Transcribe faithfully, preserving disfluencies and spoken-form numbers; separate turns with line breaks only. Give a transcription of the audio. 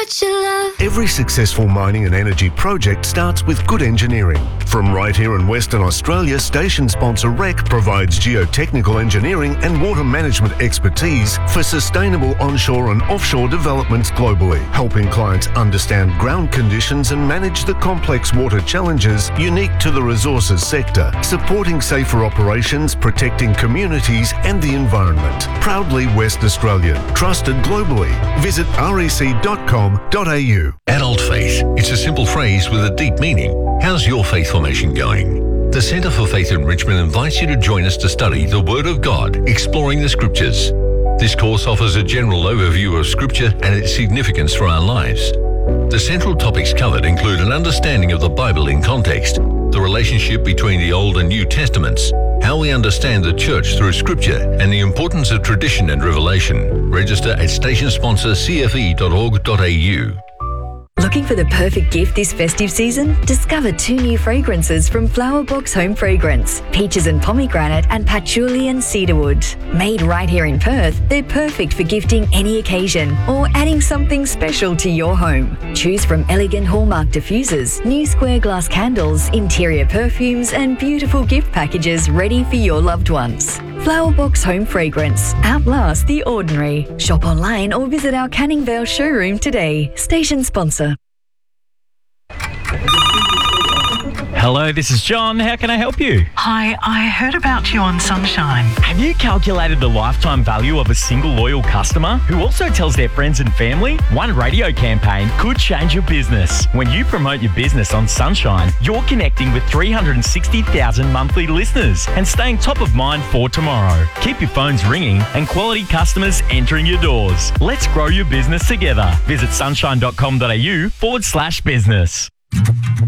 what you love.
Every successful mining and energy project starts with good engineering. From right here in Western Australia, station sponsor R E C provides geotechnical engineering and water management expertise for sustainable onshore and offshore developments globally, helping clients understand ground conditions and manage the complex water challenges unique to the resources sector, supporting safer operations, protecting communities and the environment. Proudly West Australian, trusted globally. Visit r e c dot com dot a u.
Adult faith. It's a simple phrase with a deep meaning. How's your faith formation going? The Centre for Faith Enrichment invites you to join us to study the Word of God, exploring the Scriptures. This course offers a general overview of Scripture and its significance for our lives. The central topics covered include an understanding of the Bible in context, the relationship between the Old and New Testaments, how we understand the church through Scripture, and the importance of tradition and revelation. Register at station sponsor c f e dot org dot a u.
Looking for the perfect gift this festive season? Discover two new fragrances from Flower Box Home Fragrance, Peaches and Pomegranate and Patchouli and Cedarwood. Made right here in Perth, they're perfect for gifting any occasion or adding something special to your home. Choose from elegant hallmark diffusers, new square glass candles, interior perfumes and beautiful gift packages ready for your loved ones. Flower Box Home Fragrance. Outlast the ordinary. Shop online or visit our Canning Vale showroom today. Station sponsor.
Hello, this is John. How can I help you?
Hi, I heard about you on Sunshine.
Have you calculated the lifetime value of a single loyal customer who also tells their friends and family? One radio campaign could change your business. When you promote your business on Sunshine, you're connecting with three hundred sixty thousand monthly listeners and staying top of mind for tomorrow. Keep your phones ringing and quality customers entering your doors. Let's grow your business together. Visit sunshine dot com dot a u forward slash business.